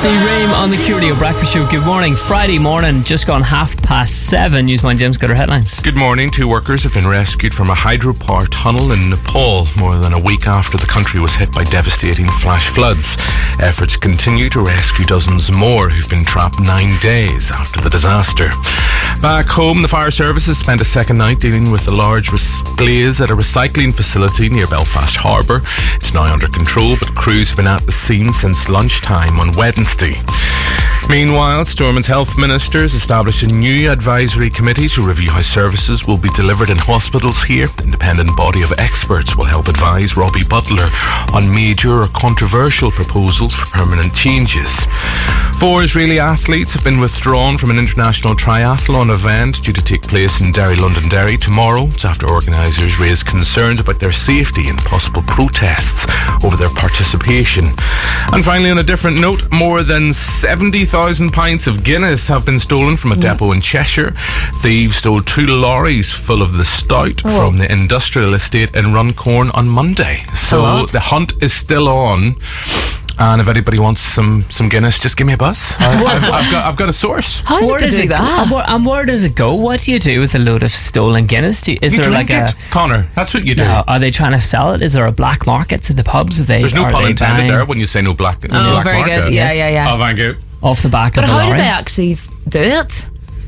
Steve Ream on the QRadio Breakfast Show. Good morning. Friday morning, just gone 7:30. Newsman Jim's got our headlines. Good morning. 2 workers have been rescued from a hydropower tunnel in Nepal more than a week after the country was hit by devastating flash floods. Efforts continue to rescue dozens more who've been trapped 9 days after the disaster. Back home, the fire services spent a second night dealing with a large blaze at a recycling facility near Belfast Harbour. It's now under control, but crews have been at the scene since lunchtime on Wednesday. Meanwhile, Stormond's health ministers established a new advisory committee to review how services will be delivered in hospitals here. The independent body of experts will help advise Robbie Butler on major or controversial proposals for permanent changes. 4 Israeli athletes have been withdrawn from an international triathlon event due to take place in Derry, Londonderry tomorrow. It's after organisers raised concerns about their safety and possible protests over their participation. And finally, on a different note, more than 70,000 pints of Guinness have been stolen from a depot in Cheshire. Thieves stole 2 lorries full of the stout from the industrial estate in Runcorn on Monday. So the hunt is still on. And if anybody wants some Guinness, just give me a buzz. I've got a source. How did they do that? And where does it go? What do you do with a load of stolen Guinness? Is there drink like it, Connor. That's what you do. No, are they trying to sell it? Is there a black market to the pubs? There's no pun intended there when you say no black very market. good. Yeah. Oh, thank you. Off the back of the lorry. But how do they actually do it?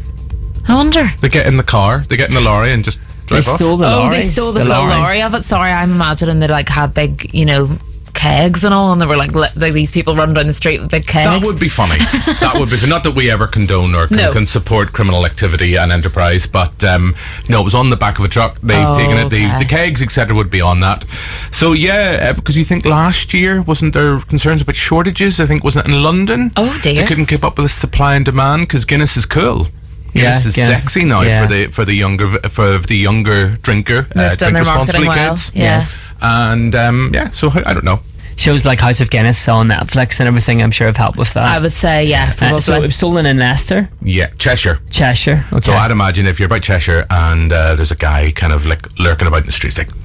I wonder. They get in the car, they get in the lorry and just drive off. They stole the lorries. They stole the full lorries. lorry of it. Sorry, I'm imagining they like had big, kegs and all, and they were like these people run down the street with big kegs. That would be funny. That would be not that we ever condone or can support criminal activity and enterprise, but no, it was on the back of a truck. They've taken it. The kegs, etc., would be on that. So yeah, because you think last year wasn't there concerns about shortages? I think wasn't it in London? Oh dear, they couldn't keep up with the supply and demand because Guinness is cool. Guinness is sexy now for the younger drinker. Drink responsibly, kids. Yes, and so I don't know. Shows like House of Guinness on Netflix and everything, I'm sure, have helped with that. I would say, yeah. So it was stolen in Leicester? Yeah, Cheshire. Okay. So I'd imagine if you're about Cheshire and there's a guy kind of like lurking about in the streets, like,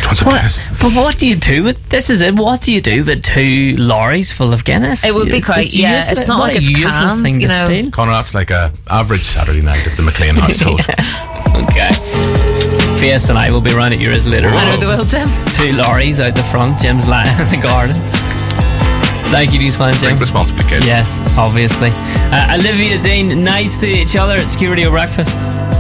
but what do you do with this? Is it? What do you do with 2 lorries full of Guinness? It would be quite. It's not like it's a useless cans, thing to steal. Connor, that's like a average Saturday night at the McLean household. Okay. Fiesta and I will be around at yours later. I know they will, Jim. 2 lorries out the front. Jim's lying in the garden. Thank you, Newsman Jim. Drink responsibly, kids. Yes, obviously. Olivia Dean, nice to each other. It's QRadio Breakfast.